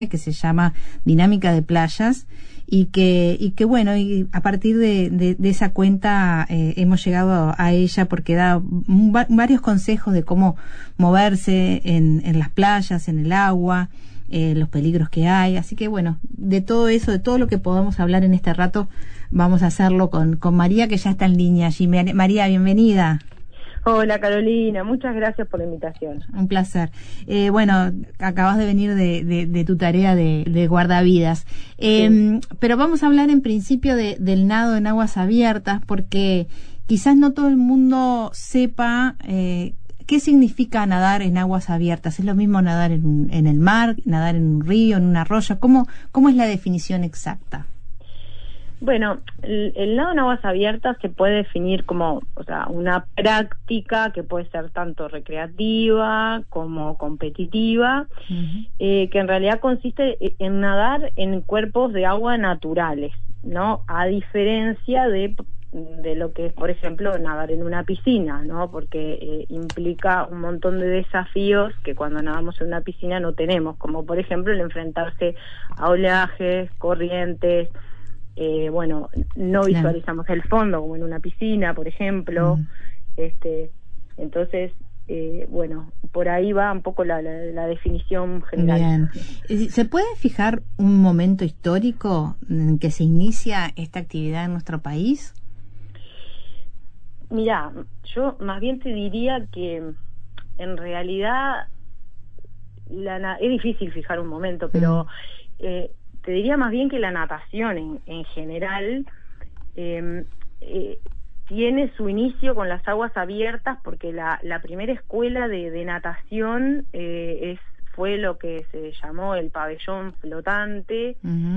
que se llama Dinámica de Playas y que bueno, y a partir de esa cuenta hemos llegado a ella porque da varios consejos de cómo moverse en las playas, en el agua, los peligros que hay. Así que bueno, de todo eso, de todo lo que podamos hablar en este rato, vamos a hacerlo con María, que ya está en línea allí. María, bienvenida. Hola Carolina, muchas gracias por la invitación. Un placer. Bueno, acabas de venir de tu tarea de guardavidas, sí. Pero vamos a hablar en principio del nado en aguas abiertas, porque quizás no todo el mundo sepa qué significa nadar en aguas abiertas. ¿Es lo mismo nadar en el mar, nadar en un río, en un arroyo? ¿Cómo es la definición exacta? Bueno, el nado en aguas abiertas se puede definir como, una práctica que puede ser tanto recreativa como competitiva, que en realidad consiste en nadar en cuerpos de agua naturales, ¿no? A diferencia de lo que es, por ejemplo, nadar en una piscina, ¿no? Porque implica un montón de desafíos que cuando nadamos en una piscina no tenemos, como por ejemplo el enfrentarse a oleajes, corrientes. No visualizamos el fondo como en una piscina, por ejemplo. Entonces, por ahí va un poco la definición general. Bien. ¿Se puede fijar un momento histórico en que se inicia esta actividad en nuestro país? Mirá, yo más bien te diría que en realidad es difícil fijar un momento, pero te diría más bien que la natación en general tiene su inicio con las aguas abiertas, porque la primera escuela de natación fue lo que se llamó el pabellón flotante,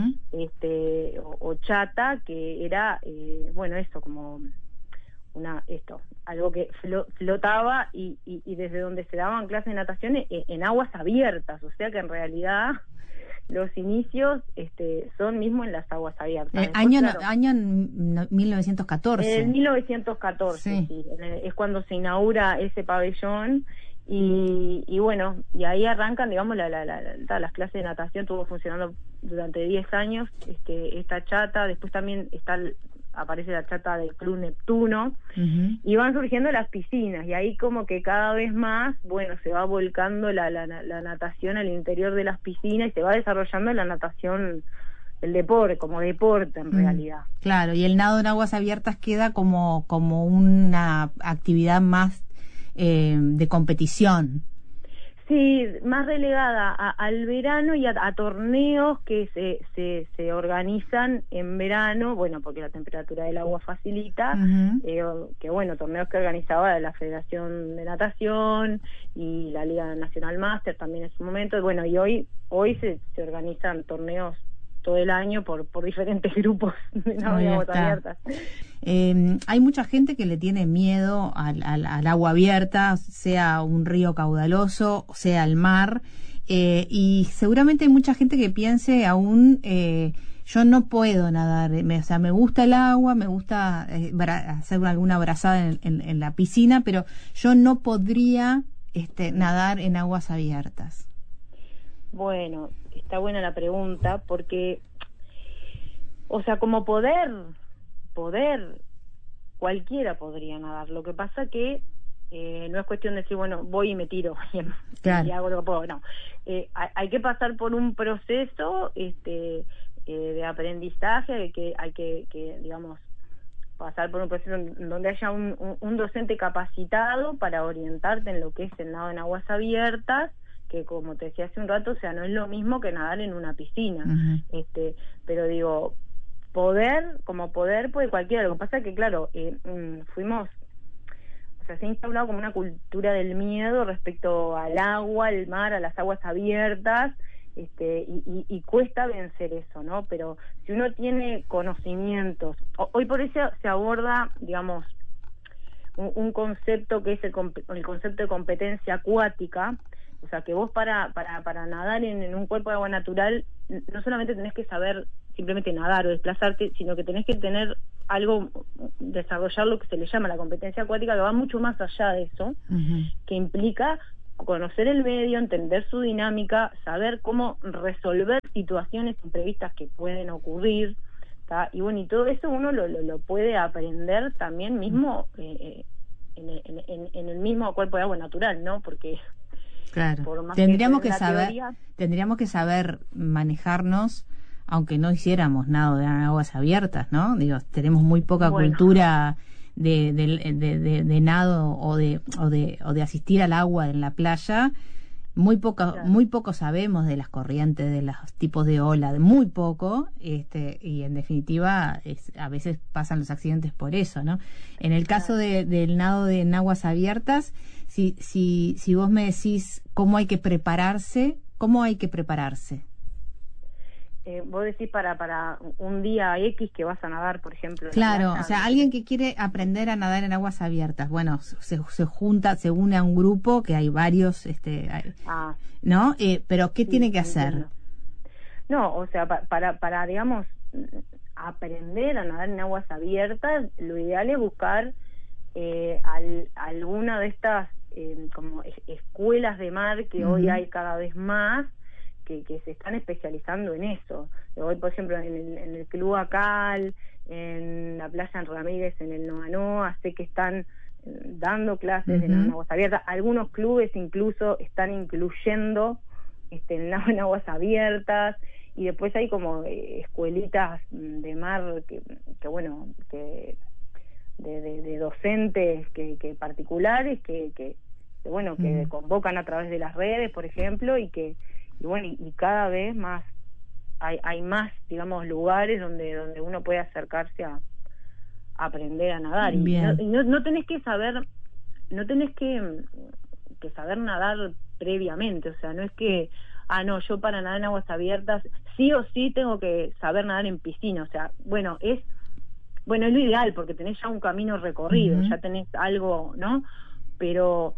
o chata, que era eso, como algo que flotaba y desde donde se daban clases de natación en aguas abiertas, o sea que en realidad los inicios son mismo en las aguas abiertas. Después, año 1914. En 1914, sí. Es cuando se inaugura ese pabellón y ahí arrancan, digamos, las clases de natación. Estuvo funcionando durante 10 años esta chata. Después también aparece la chata del Club Neptuno, y van surgiendo las piscinas, y ahí como que cada vez más, se va volcando la natación al interior de las piscinas y se va desarrollando la natación, el deporte, como deporte en realidad. Claro, y el nado en aguas abiertas queda como una actividad más de competición. Sí, más relegada al verano y a torneos que se organizan en verano, porque la temperatura del agua facilita, torneos que organizaba la Federación de Natación y la Liga Nacional Máster también en su momento, y hoy se organizan torneos todo el año por diferentes grupos de aguas abiertas. Hay mucha gente que le tiene miedo al agua abierta, sea un río caudaloso, sea el mar, y seguramente hay mucha gente que piense aún, yo no puedo nadar, me gusta el agua, me gusta hacer alguna brazada en la piscina, pero yo no podría nadar en aguas abiertas. Bueno, está buena la pregunta, porque, como poder, cualquiera podría nadar. Lo que pasa que no es cuestión de decir, voy y me tiro y hago lo que puedo. No, hay que pasar por un proceso de aprendizaje, hay que digamos, pasar por un proceso en donde haya un docente capacitado para orientarte en lo que es el nado en aguas abiertas, que como te decía hace un rato, no es lo mismo que nadar en una piscina. Pero digo, poder puede cualquiera. Lo que pasa es que, claro, se ha instaurado como una cultura del miedo respecto al agua, al mar, a las aguas abiertas, y cuesta vencer eso, ¿no? Pero si uno tiene conocimientos, hoy por eso se aborda, digamos, un concepto que es el concepto de competencia acuática. O sea, que vos para nadar en un cuerpo de agua natural, no solamente tenés que saber simplemente nadar o desplazarte, sino que tenés que tener desarrollar lo que se le llama la competencia acuática, que va mucho más allá de eso, que implica conocer el medio, entender su dinámica, saber cómo resolver situaciones imprevistas que pueden ocurrir, ¿tá? Y bueno, y todo eso uno lo puede aprender también mismo en el mismo cuerpo de agua natural, ¿no? Porque claro, por más tendríamos que tendríamos que saber manejarnos, aunque no hiciéramos nado de aguas abiertas, ¿no? Digo, tenemos muy poca cultura de nado o de asistir al agua en la playa. Muy poco sabemos de las corrientes, de los tipos de ola, muy poco, y en definitiva a veces pasan los accidentes por eso, ¿no? En el caso del nado en aguas abiertas, si vos me decís cómo hay que prepararse, vos decís para un día X que vas a nadar, por ejemplo. Claro, o sea, alguien que quiere aprender a nadar en aguas abiertas, bueno, se une a un grupo, que hay varios, ¿no? Pero ¿qué tiene que hacer? No, o sea, para digamos, aprender a nadar en aguas abiertas, lo ideal es buscar alguna de estas como escuelas de mar que hoy hay cada vez más, que se están especializando en eso. Hoy, por ejemplo, en el Club Acal, en la playa en Ramírez, en el Noa Noa, sé que están dando clases de nado en aguas abiertas. Algunos clubes incluso están incluyendo el nado en aguas abiertas, y después hay como escuelitas de mar que bueno, que de docentes que particulares que bueno, que convocan a través de las redes, por ejemplo, y bueno, y cada vez más hay más, digamos, lugares donde uno puede acercarse a aprender a nadar. Bien. Y no tenés que saber, no tenés que saber nadar previamente, o sea, no es que no, yo para nadar en aguas abiertas sí o sí tengo que saber nadar en piscina, o sea, bueno, es lo ideal porque tenés ya un camino recorrido, ya tenés algo, ¿no? Pero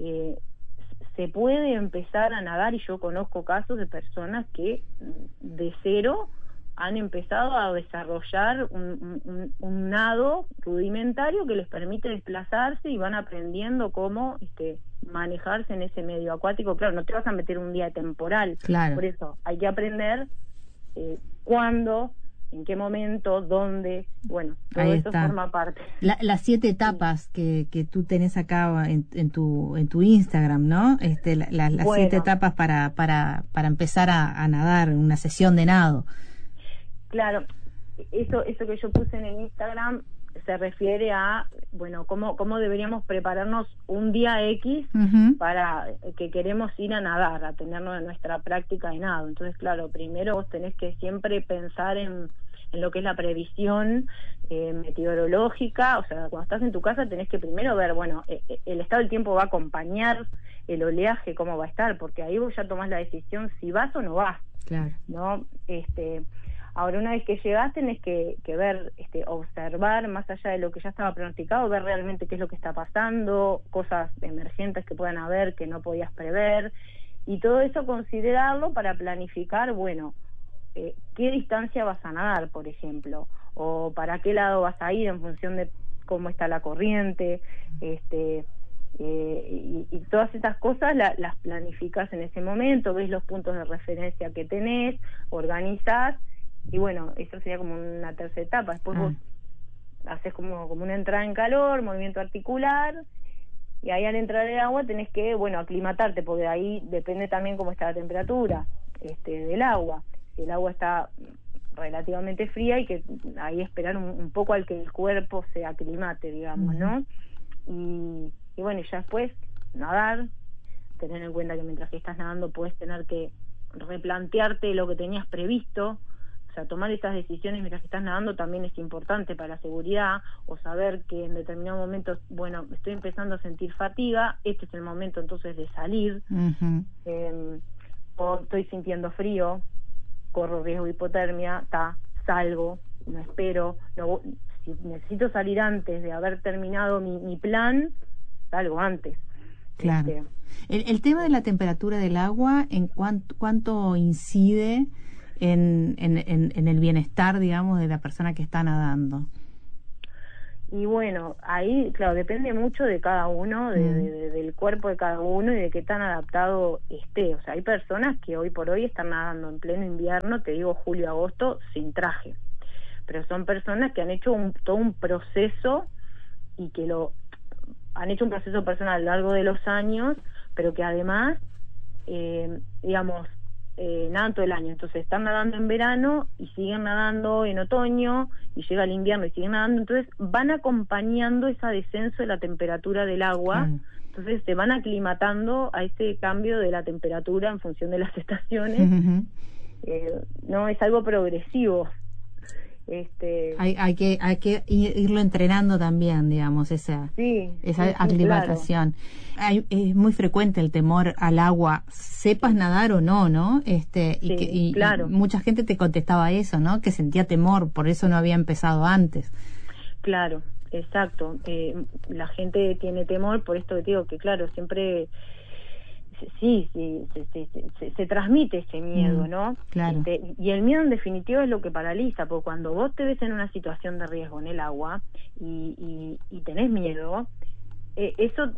se puede empezar a nadar, y yo conozco casos de personas que de cero han empezado a desarrollar un nado rudimentario que les permite desplazarse, y van aprendiendo cómo manejarse en ese medio acuático. Claro, no te vas a meter un día temporal, claro. Por eso hay que aprender cuándo, en qué momento, dónde, bueno, todo ahí eso está. forma parte. Las 7 etapas que tú tenés acá en tu Instagram, ¿no? Las 7 etapas para empezar a nadar, una sesión de nado. Claro, eso que yo puse en el Instagram se refiere a, bueno, cómo deberíamos prepararnos un día X para que queremos ir a nadar, a tener nuestra práctica de nado. Entonces, claro, primero vos tenés que siempre pensar en lo que es la previsión meteorológica. O sea, cuando estás en tu casa tenés que primero ver, bueno, el estado del tiempo va a acompañar el oleaje, cómo va a estar, porque ahí vos ya tomás la decisión si vas o no vas. Claro. ¿No? Ahora, una vez que llegás, tenés que ver, observar más allá de lo que ya estaba pronosticado, ver realmente qué es lo que está pasando, cosas emergentes que puedan haber que no podías prever, y todo eso considerarlo para planificar, bueno, qué distancia vas a nadar, por ejemplo, o para qué lado vas a ir en función de cómo está la corriente, y todas estas cosas las planificas en ese momento, ves los puntos de referencia que tenés, organizás. Y bueno, eso sería como una tercera etapa. Después vos haces como una entrada en calor, movimiento articular, y ahí al entrar el agua tenés que, bueno, aclimatarte, porque ahí depende también cómo está la temperatura del agua. Si el agua está relativamente fría, hay que ahí esperar un poco al que el cuerpo se aclimate, digamos, ¿no? Y bueno, y ya después nadar, tener en cuenta que mientras que estás nadando puedes tener que replantearte lo que tenías previsto. O sea, tomar estas decisiones mientras que estás nadando también es importante para la seguridad, o saber que en determinados momentos, bueno, estoy empezando a sentir fatiga, este es el momento entonces de salir, o estoy sintiendo frío, corro riesgo de hipotermia, salgo, no espero, si necesito salir antes de haber terminado mi plan, salgo antes. Claro. El tema de la temperatura del agua, ¿en cuánto incide en el bienestar, digamos, de la persona que está nadando? Y bueno, ahí, claro, depende mucho de cada uno, del cuerpo de cada uno y de qué tan adaptado esté. O sea, hay personas que hoy por hoy están nadando en pleno invierno, te digo julio, agosto, sin traje. Pero son personas que han hecho todo un proceso y que han hecho un proceso personal a lo largo de los años, pero que además, digamos, nadan todo el año. Entonces están nadando en verano y siguen nadando en otoño, y llega el invierno y siguen nadando. Entonces van acompañando ese descenso de la temperatura del agua. Entonces se van aclimatando a ese cambio de la temperatura en función de las estaciones. No es algo progresivo. Hay que irlo entrenando también, digamos, esa aclimatación. Claro. Es muy frecuente el temor al agua, sepas nadar o no, ¿no? Claro. Y mucha gente te contestaba eso, ¿no? Que sentía temor, por eso no había empezado antes. Claro, exacto. La gente tiene temor, por esto que te digo que, claro, siempre se transmite ese miedo, ¿no? Claro. Y el miedo en definitiva es lo que paraliza, porque cuando vos te ves en una situación de riesgo en el agua y tenés miedo, eso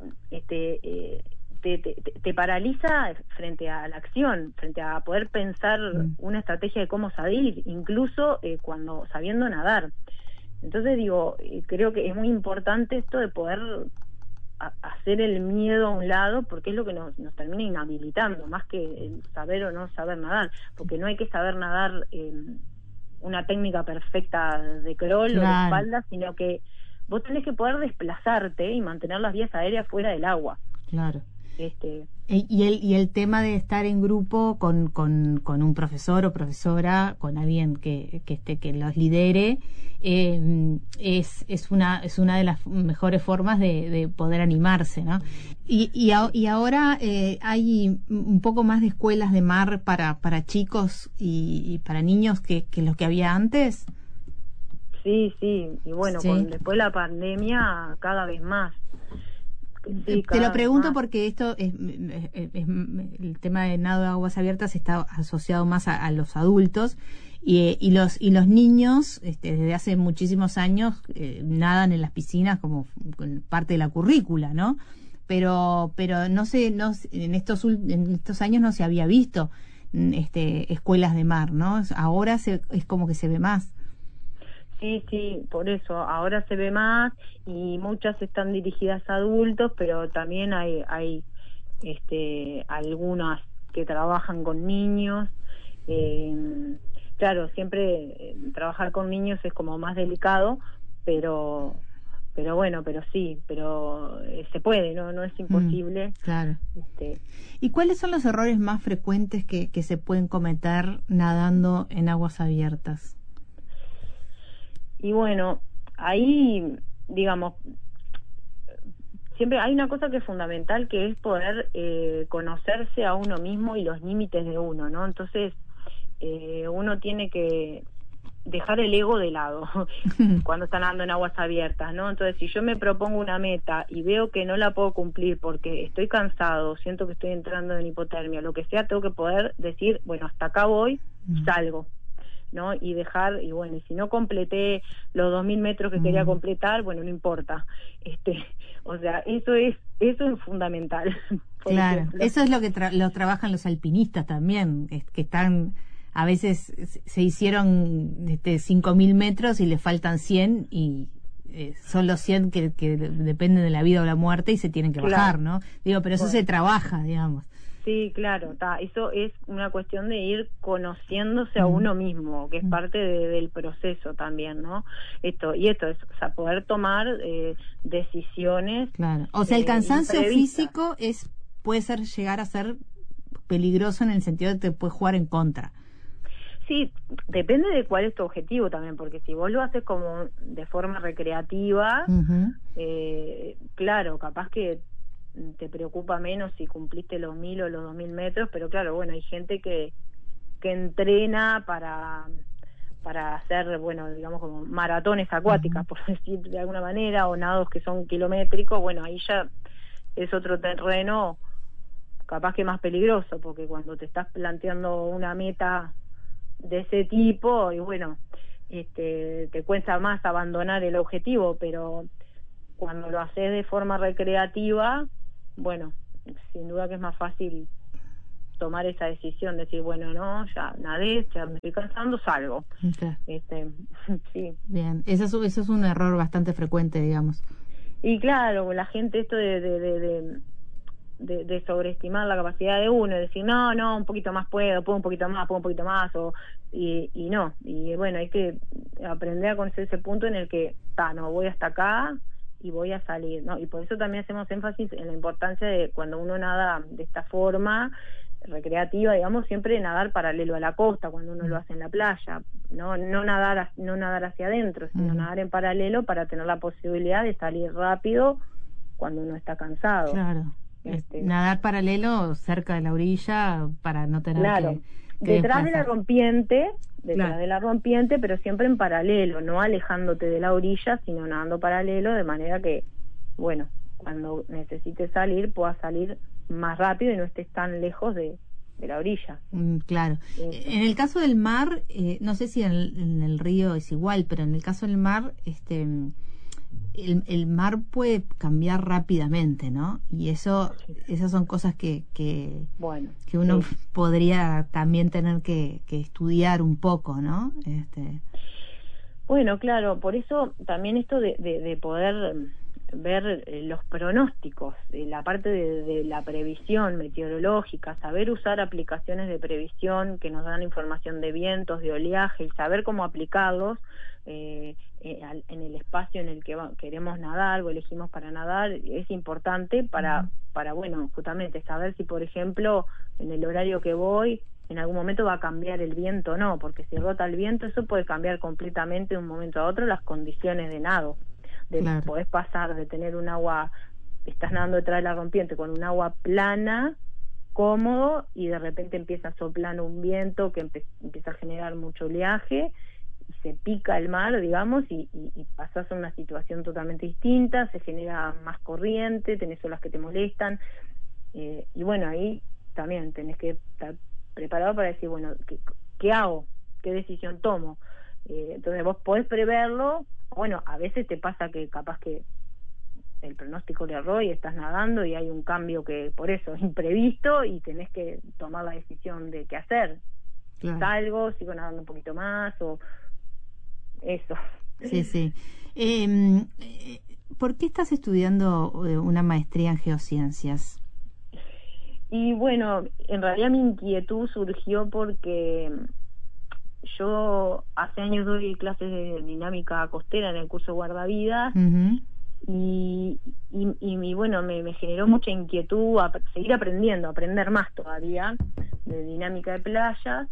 te paraliza frente a la acción, frente a poder pensar una estrategia de cómo salir, incluso cuando sabiendo nadar. Entonces digo, creo que es muy importante esto de poder hacer el miedo a un lado, porque es lo que nos termina inhabilitando, más que el saber o no saber nadar, porque no hay que saber nadar una técnica perfecta de crawl o de espalda, sino que vos tenés que poder desplazarte y mantener las vías aéreas fuera del agua. Claro. Y el tema de estar en grupo con un profesor o profesora, con alguien que los lidere, es una de las mejores formas de poder animarse, ¿no? Y ahora hay un poco más de escuelas de mar para chicos y para niños que los que había antes. Sí, y bueno, después de la pandemia cada vez más. Sí, te lo pregunto porque esto es el tema de nado de aguas abiertas está asociado más a los adultos y los niños desde hace muchísimos años nadan en las piscinas como parte de la currícula, ¿no? Pero no sé, en estos años no se había visto escuelas de mar, ¿no? Ahora es como que se ve más. Sí, por eso, ahora se ve más y muchas están dirigidas a adultos, pero también hay algunas que trabajan con niños. Claro, siempre trabajar con niños es como más delicado, pero se puede, no es imposible. Claro. ¿Y cuáles son los errores más frecuentes que se pueden cometer nadando en aguas abiertas? Y bueno, ahí, digamos, siempre hay una cosa que es fundamental, que es poder conocerse a uno mismo y los límites de uno, ¿no? Entonces, uno tiene que dejar el ego de lado cuando está nadando en aguas abiertas, ¿no? Entonces, si yo me propongo una meta y veo que no la puedo cumplir porque estoy cansado, siento que estoy entrando en hipotermia, lo que sea, tengo que poder decir, bueno, hasta acá voy, salgo, ¿no? Y dejar, y bueno, y si no completé los 2000 metros que quería completar, bueno, no importa. O sea, eso es fundamental. Claro, ejemplo. Eso es lo que lo trabajan los alpinistas también, que están, a veces se hicieron 5000 metros y le faltan 100 y son los 100 que dependen de la vida o la muerte y se tienen que bajar, ¿no? Digo, pero eso se trabaja, digamos. Sí, claro, eso es una cuestión de ir conociéndose a uno mismo, que es parte del proceso también, ¿no? Esto es, o sea, poder tomar decisiones. Claro. O sea, el cansancio físico puede llegar a ser peligroso en el sentido de que te puede jugar en contra. Sí, depende de cuál es tu objetivo también, porque si vos lo haces como de forma recreativa, claro, capaz que te preocupa menos si cumpliste los 1000 o los 2000 metros, pero claro, bueno, hay gente que entrena para hacer, bueno, digamos como maratones acuáticas, por decir de alguna manera, o nados que son kilométricos. Bueno, ahí ya es otro terreno capaz que más peligroso, porque cuando te estás planteando una meta de ese tipo, y bueno, te cuesta más abandonar el objetivo, pero cuando lo haces de forma recreativa, bueno, sin duda que es más fácil tomar esa decisión, decir, bueno, no, ya nadé, ya me estoy cansando, salgo. Okay. Sí. Bien, eso es un error bastante frecuente, digamos. Y claro, la gente esto de sobreestimar la capacidad de uno, decir, no, un poquito más puedo un poquito más, y no, y bueno, hay que aprender a conocer ese punto en el que, no, voy hasta acá y voy a salir, ¿no? Y por eso también hacemos énfasis en la importancia de cuando uno nada de esta forma recreativa, digamos, siempre nadar paralelo a la costa cuando uno lo hace en la playa, no nadar hacia adentro, sino nadar en paralelo para tener la posibilidad de salir rápido cuando uno está cansado. Claro. Nadar paralelo cerca de la orilla para no tener que detrás de la rompiente, claro. de la rompiente, pero siempre en paralelo, no alejándote de la orilla, sino nadando paralelo, de manera que, bueno, cuando necesites salir, puedas salir más rápido y no estés tan lejos de la orilla. Claro. En el caso del mar, no sé si en el río es igual, pero en el caso del mar, el mar puede cambiar rápidamente, ¿no? Y esas son cosas que uno podría también tener que estudiar un poco, ¿no? Bueno, claro, por eso también esto de poder ver los pronósticos, la parte de la previsión meteorológica, saber usar aplicaciones de previsión que nos dan información de vientos, de oleaje, y saber cómo aplicarlos en el espacio en el que queremos nadar o elegimos para nadar, es importante para bueno, justamente saber si, por ejemplo, en el horario que voy, en algún momento va a cambiar el viento o no, porque si rota el viento, eso puede cambiar completamente de un momento a otro las condiciones de nado. Claro. Podés pasar de tener un agua, estás nadando detrás de la rompiente con un agua plana, cómodo, y de repente empieza a soplar un viento que empieza a generar mucho oleaje, y se pica el mar, digamos, y pasás a una situación totalmente distinta, se genera más corriente, tenés olas que te molestan, y bueno, ahí también tenés que estar preparado para decir, bueno, ¿qué hago? ¿Qué decisión tomo? Entonces vos podés preverlo. Bueno, a veces te pasa que capaz que el pronóstico le erró y estás nadando y hay un cambio que por eso es imprevisto y tenés que tomar la decisión de qué hacer. Claro. Salgo, sigo nadando un poquito más o eso. Sí. ¿Por qué estás estudiando una maestría en geociencias? Y bueno, en realidad mi inquietud surgió porque yo hace años doy clases de dinámica costera en el curso guardavidas. Uh-huh. y bueno, me generó mucha inquietud a seguir aprendiendo, aprender más todavía de dinámica de playas,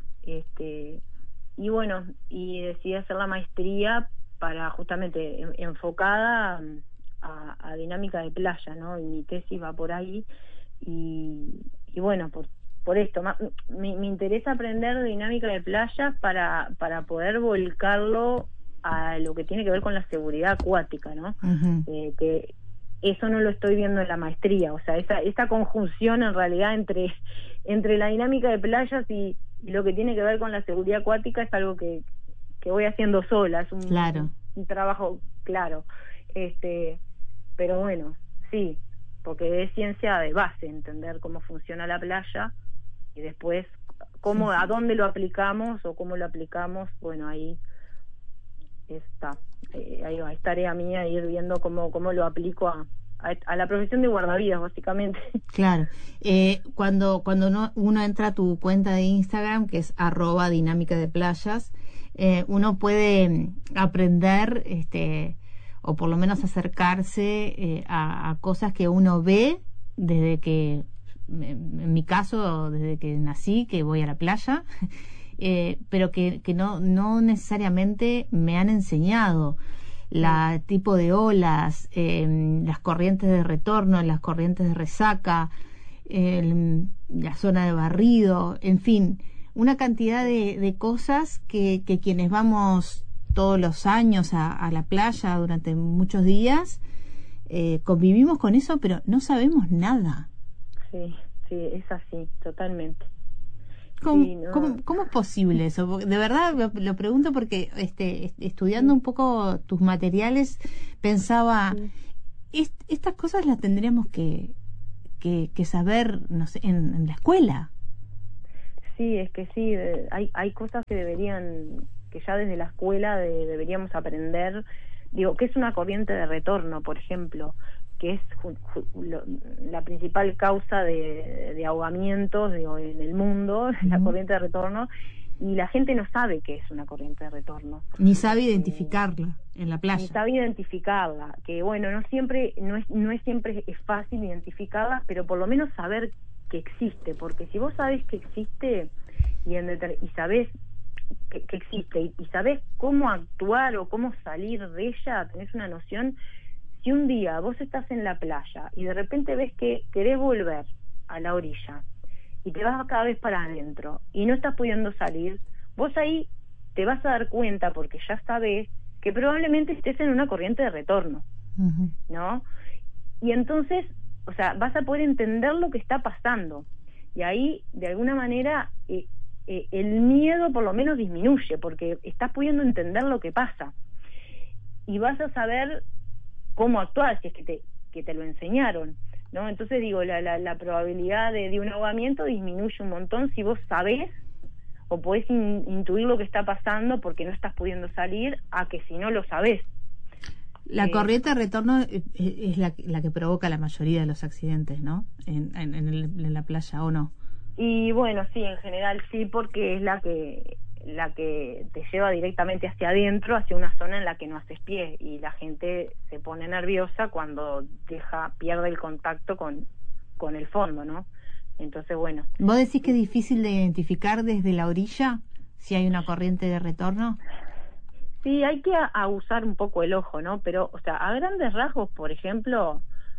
y bueno, y decidí hacer la maestría para justamente enfocada a dinámica de playa, ¿no? Y mi tesis va por ahí, y bueno, por esto, me interesa aprender dinámica de playas para poder volcarlo a lo que tiene que ver con la seguridad acuática, ¿no? Uh-huh. Que eso no lo estoy viendo en la maestría, o sea, esa conjunción en realidad entre la dinámica de playas y lo que tiene que ver con la seguridad acuática es algo que voy haciendo sola, es un trabajo claro, pero bueno, sí, porque es ciencia de base, entender cómo funciona la playa y después a dónde lo aplicamos o cómo lo aplicamos, bueno, ahí está, ahí va, es tarea mía ir viendo cómo lo aplico a la profesión de guardavidas, básicamente. Claro. Cuando uno entra a tu cuenta de Instagram, que es @dinámica de playas, uno puede aprender, o por lo menos acercarse a cosas que uno ve desde que, en mi caso, desde que nací, que voy a la playa, pero que no necesariamente me han enseñado. Tipo de olas, las corrientes de retorno, las corrientes de resaca, la zona de barrido, en fin, una cantidad de cosas que quienes vamos todos los años a la playa durante muchos días, convivimos con eso, pero no sabemos nada. Sí, es así, totalmente. Sí, no. ¿Cómo es posible eso? Porque de verdad lo pregunto porque estudiando un poco tus materiales pensaba, estas cosas las tendríamos que saber, no sé, en la escuela. Sí, es que sí, hay cosas que ya desde la escuela deberíamos aprender. Digo, ¿qué es una corriente de retorno, por ejemplo? Que es la principal causa de ahogamientos, digo, en el mundo, la corriente de retorno, y la gente no sabe qué es una corriente de retorno. Ni sabe identificarla en la playa. Ni sabe identificarla, que bueno, no es siempre es fácil identificarla, pero por lo menos saber que existe, porque si vos sabés que existe y sabés que existe y sabés cómo actuar o cómo salir de ella, tenés una noción. Si un día vos estás en la playa y de repente ves que querés volver a la orilla y te vas cada vez para adentro y no estás pudiendo salir, vos ahí te vas a dar cuenta, porque ya sabés que probablemente estés en una corriente de retorno, ¿no? Y entonces, o sea, vas a poder entender lo que está pasando, y ahí, de alguna manera, el miedo por lo menos disminuye, porque estás pudiendo entender lo que pasa, y vas a saber cómo actuar, si es que te lo enseñaron, ¿no? Entonces digo, la probabilidad de un ahogamiento disminuye un montón si vos sabés o podés intuir lo que está pasando porque no estás pudiendo salir, a que si no lo sabés. La corriente de retorno es la que provoca la mayoría de los accidentes, ¿no? En la playa, ¿o no? Y bueno, sí, en general sí, porque es la que te lleva directamente hacia adentro, hacia una zona en la que no haces pie, y la gente se pone nerviosa cuando pierde el contacto con el fondo, ¿no? Entonces, bueno. ¿Vos decís que es difícil de identificar desde la orilla si hay una corriente de retorno? Sí, hay que usar un poco el ojo, ¿no? Pero, o sea, a grandes rasgos, por ejemplo,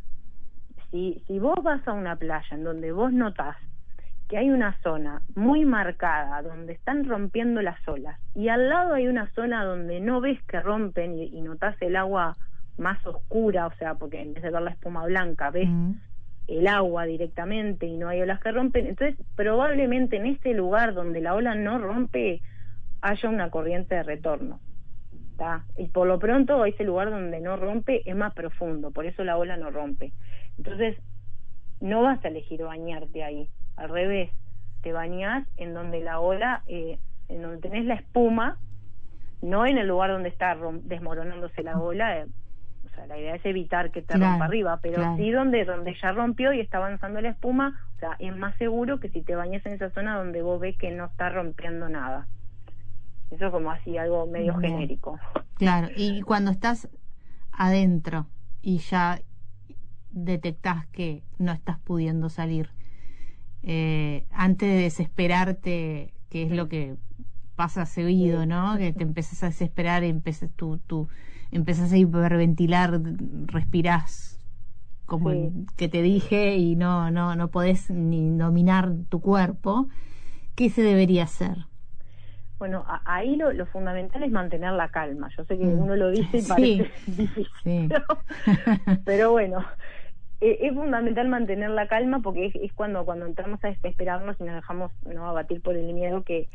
si vos vas a una playa en donde vos notás que hay una zona muy marcada donde están rompiendo las olas y al lado hay una zona donde no ves que rompen y notás el agua más oscura, o sea, porque en vez de ver la espuma blanca ves el agua directamente y no hay olas que rompen, entonces probablemente en ese lugar donde la ola no rompe haya una corriente de retorno, ¿tá? Y por lo pronto ese lugar donde no rompe es más profundo, por eso la ola no rompe. Entonces no vas a elegir bañarte ahí, al revés, te bañás en donde la ola, en donde tenés la espuma, no en el lugar donde está desmoronándose la ola. O sea, la idea es evitar que te rompa arriba, pero sí donde ya rompió y está avanzando la espuma. O sea, es más seguro que si te bañas en esa zona donde vos ves que no está rompiendo nada. Eso es como así, algo medio genérico. Claro, y cuando estás adentro y ya detectás que no estás pudiendo salir, antes de desesperarte, que es lo que pasa seguido, ¿no? Que te empezás a desesperar y empezás a hiperventilar, respirás como que te dije y no podés ni dominar tu cuerpo. ¿Qué se debería hacer? Bueno, ahí lo fundamental es mantener la calma. Yo sé que uno lo dice y parece difícil, pero bueno, es fundamental mantener la calma, porque es cuando entramos a desesperarnos y nos dejamos abatir por el miedo que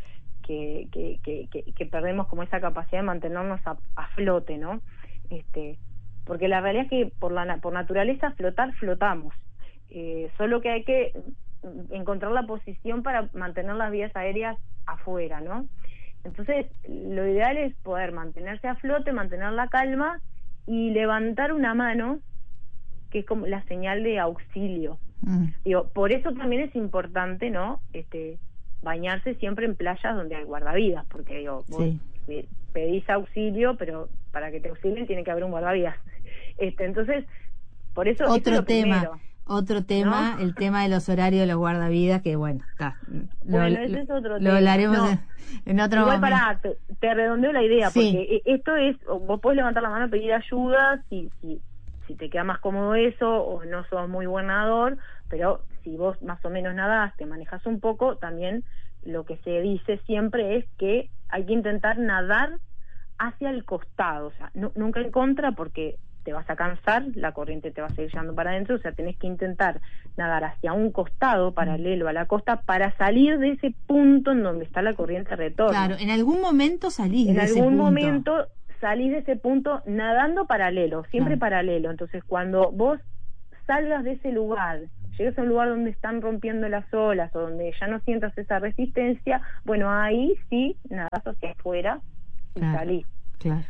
perdemos como esa capacidad de mantenernos a flote, ¿no? Porque la realidad es que por naturaleza flotamos, solo que hay que encontrar la posición para mantener las vías aéreas afuera, ¿no? Entonces lo ideal es poder mantenerse a flote, mantener la calma y levantar una mano, que es como la señal de auxilio. Digo, por eso también es importante, ¿no? Bañarse siempre en playas donde hay guardavidas, porque digo, vos pedís auxilio, pero para que te auxilien tiene que haber un guardavidas. Entonces, por eso otro tema, ¿no? El tema de los horarios de los guardavidas, que bueno, está. Ese es otro tema. Lo hablaremos en otro igual momento. Te redondeo la idea, porque esto es, vos podés levantar la mano, pedir ayuda, si te queda más cómodo eso, o no sos muy buen nadador, pero si vos más o menos nadás, te manejas un poco, también lo que se dice siempre es que hay que intentar nadar hacia el costado, o sea, nunca en contra, porque te vas a cansar, la corriente te va a seguir llevando para adentro, o sea, tenés que intentar nadar hacia un costado paralelo a la costa para salir de ese punto en donde está la corriente de retorno. Claro, en algún momento salís de ese punto. En algún momento salís de ese punto nadando paralelo, siempre paralelo. Entonces, cuando vos salgas de ese lugar, llegues a un lugar donde están rompiendo las olas o donde ya no sientas esa resistencia, bueno, ahí sí nadás hacia afuera y salís. Claro.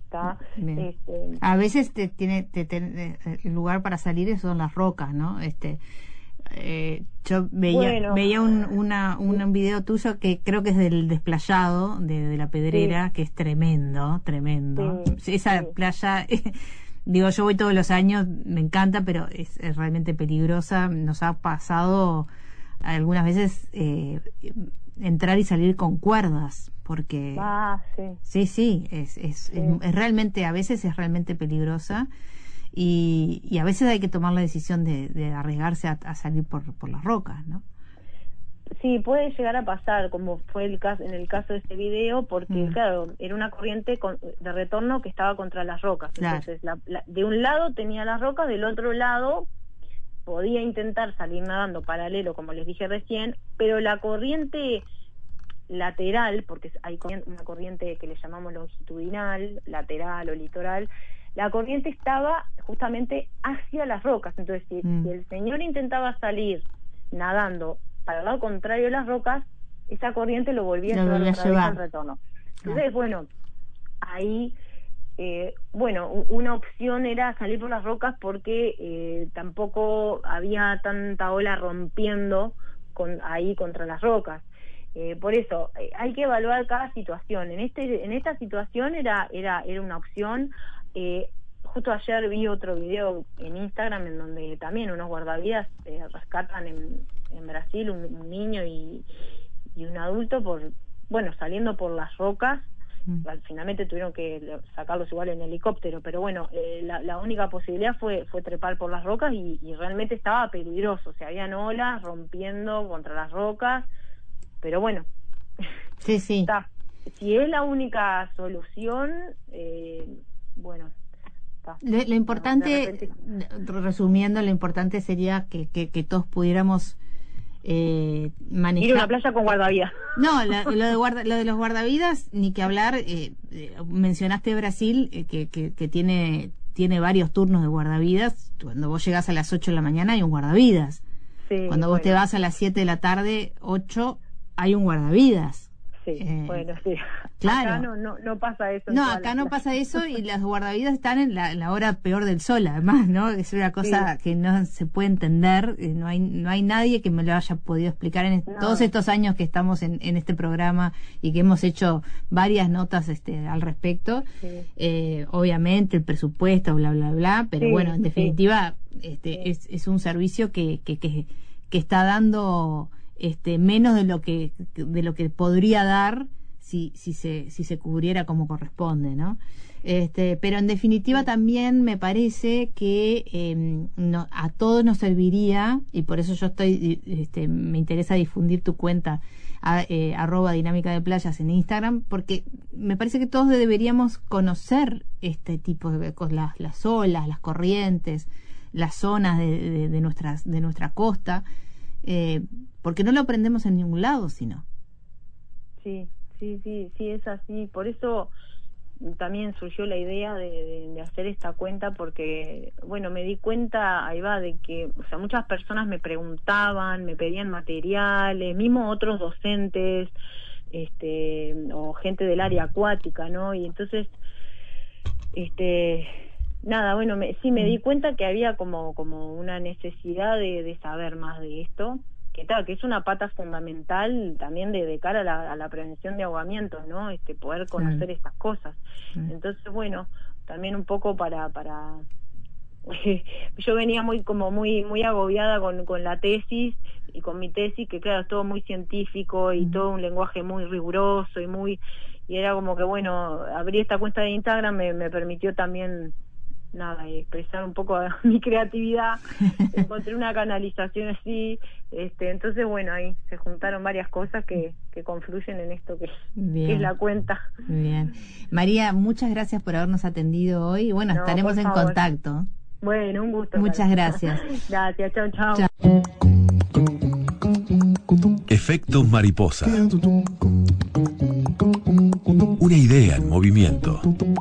A veces el lugar para salir son las rocas, ¿no? Yo veía un video tuyo que creo que es del Desplayado de la Pedrera, que es tremendo. Esa playa, digo, yo voy todos los años, me encanta, pero es realmente peligrosa. Nos ha pasado algunas veces entrar y salir con cuerdas, porque sí, es realmente, a veces es realmente peligrosa, y a veces hay que tomar la decisión de arriesgarse a salir por las rocas, ¿no? Sí, puede llegar a pasar, como fue el caso en el caso de este video, porque claro, era una corriente de retorno que estaba contra las rocas. Claro. Entonces, de un lado tenía las rocas, del otro lado podía intentar salir nadando paralelo, como les dije recién, pero la corriente lateral, porque hay una corriente que le llamamos longitudinal, lateral o litoral, la corriente estaba justamente hacia las rocas. Entonces, si el señor intentaba salir nadando para el lado contrario de las rocas, esa corriente lo volvía a llevar al retorno. Entonces, bueno, ahí una opción era salir por las rocas porque tampoco había tanta ola rompiendo ahí contra las rocas. Por eso hay que evaluar cada situación. En esta situación era una opción. Justo ayer vi otro video en Instagram en donde también unos guardavidas rescatan en Brasil un niño y un adulto saliendo por las rocas. Finalmente tuvieron que sacarlos igual en helicóptero, pero bueno, la única posibilidad fue trepar por las rocas y realmente estaba peligroso. O sea, habían olas rompiendo contra las rocas, pero bueno, sí. Está. Si es la única solución, bueno, está. Lo importante, resumiendo, lo importante sería que todos pudiéramos manejar. Ir a una playa con guardavidas. No, lo de los guardavidas, ni que hablar. Mencionaste Brasil, que tiene varios turnos de guardavidas. Cuando vos llegás a las 8 de la mañana hay un guardavidas. Sí, cuando vos te vas a las 7 de la tarde, 8, hay un guardavidas. Sí, sí. Claro. Acá no pasa eso. No, acá no pasa eso, y las guardavidas están en la hora peor del sol, además, ¿no? Es una cosa que no se puede entender. No hay nadie que me lo haya podido explicar en todos estos años que estamos en este programa y que hemos hecho varias notas al respecto. Sí. Obviamente el presupuesto, bla, bla, bla, pero bueno, en definitiva, es un servicio que está dando menos de lo que podría dar si se cubriera como corresponde, ¿no? Pero en definitiva también me parece que a todos nos serviría, y por eso yo me interesa difundir tu cuenta @dinámica de playas en Instagram, porque me parece que todos deberíamos conocer este tipo de cosas, las olas, las corrientes, las zonas de nuestra costa, porque no lo aprendemos en ningún lado, sino. Sí, es así. Por eso también surgió la idea de hacer esta cuenta, porque, bueno, me di cuenta, ahí va, de que, o sea, muchas personas me preguntaban, me pedían materiales, mismo otros docentes, o gente del área acuática, ¿no? Y entonces, nada, bueno, me di cuenta que había como una necesidad de saber más de esto, que es una pata fundamental también de cara a la prevención de ahogamientos, ¿no? Poder conocer estas cosas. Entonces, bueno, también un poco para yo venía muy agobiada con la tesis y con mi tesis, que claro, es todo muy científico y todo un lenguaje muy riguroso y era como que, bueno, abrir esta cuenta de Instagram me permitió también nada, expresar un poco mi creatividad, encontré una canalización así, entonces bueno, ahí se juntaron varias cosas que confluyen en esto que es la cuenta. Bien. María, muchas gracias por habernos atendido hoy, bueno, estaremos en contacto. Bueno, un gusto. Muchas gracias. Gracias, chao. Efecto mariposa. Una idea en movimiento.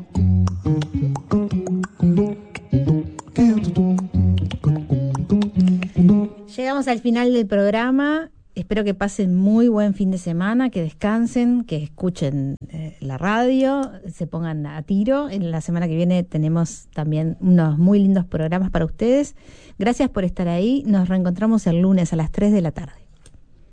Llegamos al final del programa. Espero que pasen muy buen fin de semana, que descansen, que escuchen la radio, se pongan a tiro. En la semana que viene tenemos también unos muy lindos programas para ustedes. Gracias por estar ahí. Nos reencontramos el lunes a las 3 de la tarde.